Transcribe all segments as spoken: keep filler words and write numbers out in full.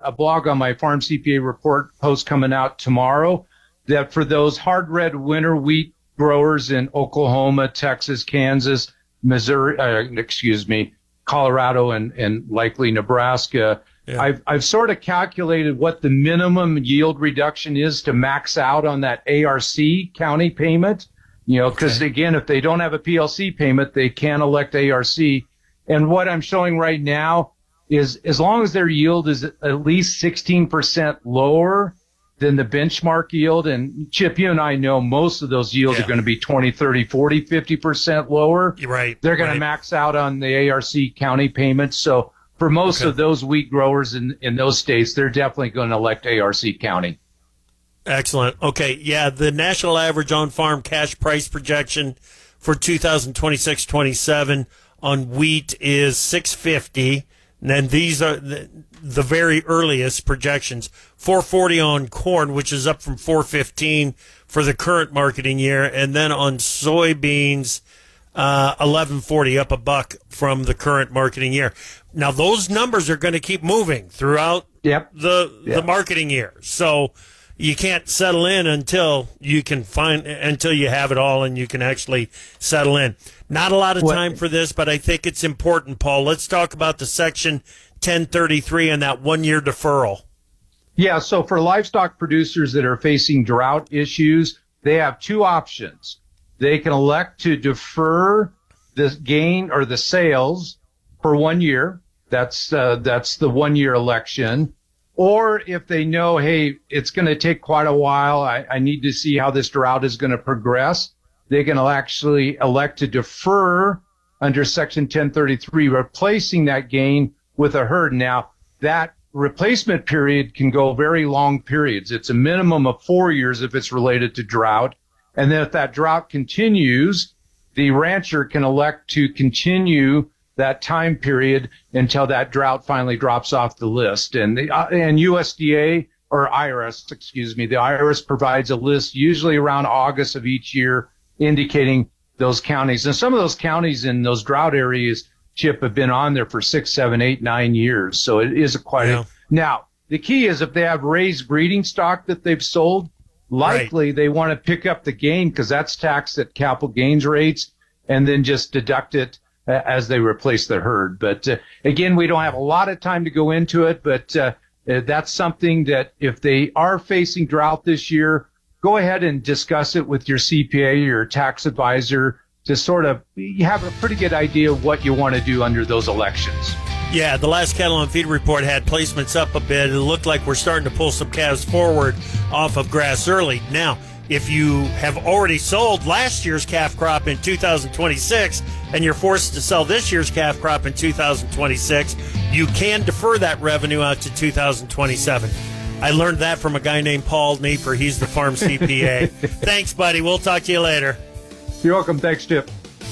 a blog on my Farm C P A report post coming out tomorrow that for those hard red winter wheat growers in Oklahoma, Texas, Kansas, Missouri, uh, excuse me, Colorado, and, and likely Nebraska, yeah. I've, I've sort of calculated what the minimum yield reduction is to max out on that A R C county payment. You know, because, okay. again, if they don't have a P L C payment, they can elect A R C. And what I'm showing right now is as long as their yield is at least sixteen percent lower than the benchmark yield, and Chip, you and I know most of those yields yeah. are going to be twenty, thirty, forty, fifty percent lower. Right. They're going right. to max out on the A R C county payments. So for most okay. of those wheat growers in, in those states, they're definitely going to elect A R C county. Excellent. Okay, yeah, the national average on-farm cash price projection for two thousand twenty-six twenty-seven on wheat is six fifty, and then these are the, the very earliest projections. four forty on corn, which is up from four fifteen for the current marketing year, and then on soybeans, uh, eleven forty, up a buck from the current marketing year. Now, those numbers are going to keep moving throughout yep. the yep. the marketing year. So you can't settle in until you can find until you have it all and you can actually settle in. Not a lot of time what? for this, but I think it's important, Paul. Let's talk about the Section ten thirty-three and that one-year deferral. Yeah, so for livestock producers that are facing drought issues, they have two options. They can elect to defer the gain or the sales for one year. That's uh, that's the one-year election. Or if they know, hey, it's going to take quite a while, I, I need to see how this drought is going to progress, they can actually elect to defer under Section ten thirty-three, replacing that gain with a herd. Now, that replacement period can go very long periods. It's a minimum of four years if it's related to drought. And then if that drought continues, the rancher can elect to continue that time period until that drought finally drops off the list. And the uh, and U S D A or I R S, excuse me, the I R S provides a list usually around August of each year indicating those counties. And some of those counties in those drought areas, Chip, have been on there for six, seven, eight, nine years. So it is a quite yeah. a, now the key is if they have raised breeding stock that they've sold, likely right. they want to pick up the gain because that's taxed at capital gains rates and then just deduct it as they replace the herd. But uh, again, we don't have a lot of time to go into it, but uh, that's something that if they are facing drought this year, go ahead and discuss it with your C P A, your tax advisor, to sort of you have a pretty good idea of what you want to do under those elections. Yeah, the last cattle on feed report had placements up a bit. It looked like we're starting to pull some calves forward off of grass early. Now, if you have already sold last year's calf crop in two thousand twenty-six and you're forced to sell this year's calf crop in two thousand twenty-six, you can defer that revenue out to two thousand twenty-seven. I learned that from a guy named Paul Nieper. He's the farm C P A. Thanks, buddy. We'll talk to you later. You're welcome. Thanks, Chip.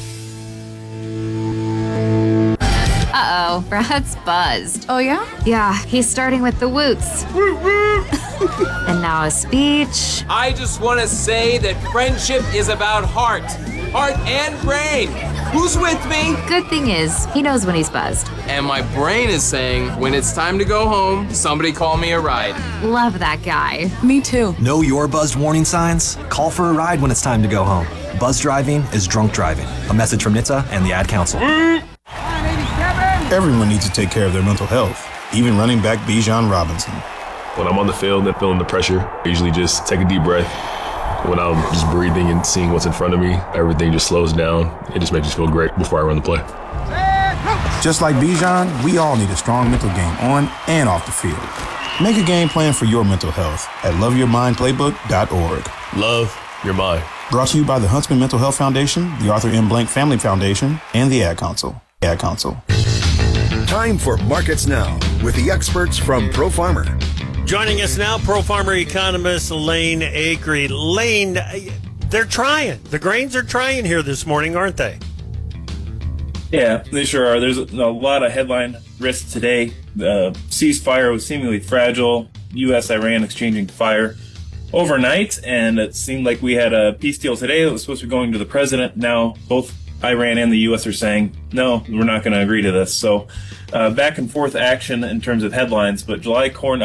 Uh-oh, Brad's buzzed. Oh, yeah? Yeah, he's starting with the woots. And now a speech. I just want to say that friendship is about heart. Heart and brain. Who's with me? Good thing is, he knows when he's buzzed. And my brain is saying, when it's time to go home, somebody call me a ride. Love that guy. Me too. Know your buzzed warning signs? Call for a ride when it's time to go home. Buzz driving is drunk driving. A message from N H T S A and the Ad Council. Everyone needs to take care of their mental health, even running back Bijan Robinson. When I'm on the field and feeling the pressure, I usually just take a deep breath. When I'm just breathing and seeing what's in front of me, everything just slows down. It just makes me feel great before I run the play. Just like Bijan, we all need a strong mental game on and off the field. Make a game plan for your mental health at love your mind playbook dot org. Love your mind. Brought to you by the Huntsman Mental Health Foundation, the Arthur M. Blank Family Foundation, and the Ad Council. Ad Council. Time for Markets Now with the experts from Pro Farmer. Joining us now, Pro Farmer economist Lane Acree. Lane, they're trying. The grains are trying here this morning, aren't they? Yeah, they sure are. There's a lot of headline risks today. The ceasefire was seemingly fragile. U S Iran exchanging fire overnight, and it seemed like we had a peace deal today that was supposed to be going to the president. Now both Iran and the U S are saying, no, we're not going to agree to this. So uh, back and forth action in terms of headlines, but July corn